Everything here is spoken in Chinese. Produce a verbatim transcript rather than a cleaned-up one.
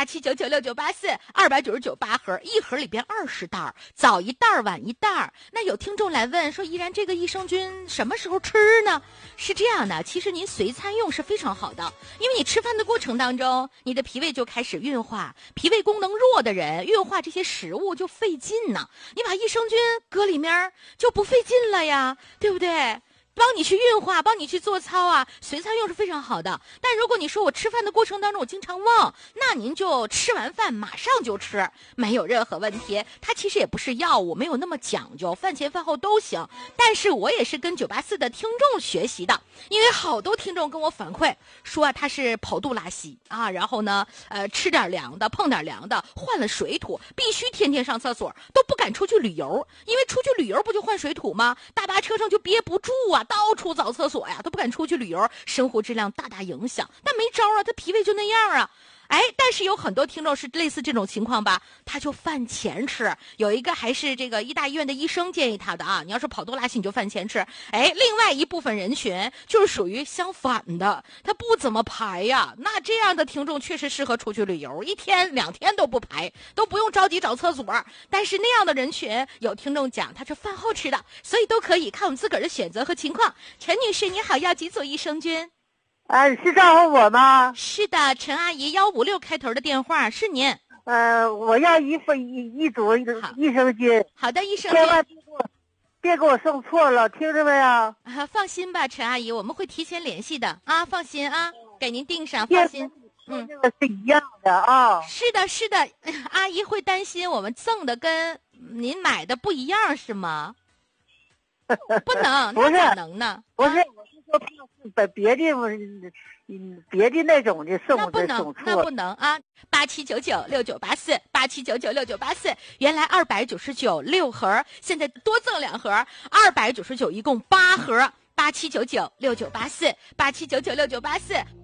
八七九九六九八四，二百九十九八盒，一盒里边二十袋，早一袋晚一袋。那有听众来问说，依然这个益生菌什么时候吃呢？是这样的，其实您随餐用是非常好的，因为你吃饭的过程当中，你的脾胃就开始运化，脾胃功能弱的人运化这些食物就费劲呢。你把益生菌搁里面就不费劲了呀，对不对？帮你去运化，帮你去做操啊，随餐用是非常好的。但如果你说我吃饭的过程当中我经常忘，那您就吃完饭马上就吃，没有任何问题。它其实也不是药物，没有那么讲究，饭前饭后都行。但是我也是跟九八四的听众学习的，因为好多听众跟我反馈说啊，他是跑肚拉稀啊，然后呢，呃，吃点凉的，碰点凉的，换了水土，必须天天上厕所，都不敢出去旅游，因为出去旅游不就换水土吗？大巴车上就憋不住啊。到处找厕所呀，都不敢出去旅游，生活质量大大影响。但没招啊，他脾胃就那样啊。哎，但是有很多听众是类似这种情况吧，他就饭前吃。有一个还是这个医大医院的医生建议他的啊，你要是跑肚拉稀你就饭前吃。哎，另外一部分人群就是属于相反的，他不怎么排呀。那这样的听众确实适合出去旅游，一天两天都不排，都不用着急找厕所。但是那样的人群，有听众讲他是饭后吃的，所以都可以看我们自个儿的选择和情况。陈女士你好，要几组益生菌？ 呃，是照顾我吗？ 是的，陈阿姨，幺五六开头的电话是您。 呃，我要一份一一组益生菌。 好的，益生菌。 千万别给我，别给我送错了，听着没有？啊， 放心吧，陈阿姨，我们会提前联系的啊，放心啊，给您订上，放心。 嗯，这个是一样的啊。 是的，是的，阿姨会担心我们赠的跟您买的不一样是吗？不能， 不是， 哪能呢？ 不是，我是说怕是把别的，嗯，别的那种的送的送错， 那不能啊！八七九九六九八四，八七九九六九八四，原来二百九十九六盒，现在多赠两盒，二百九十九，一共八盒，八七九九六九八四，八七九九六九八四。